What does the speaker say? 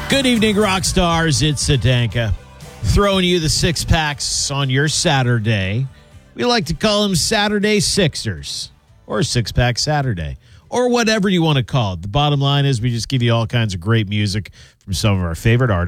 Good evening, rock stars. It's Sadanka throwing you the six packs on your Saturday. We like to call them Saturday Sixers or Six Pack Saturday or whatever you want to call it. The bottom line is we just give you all kinds of great music from some of our favorite artists.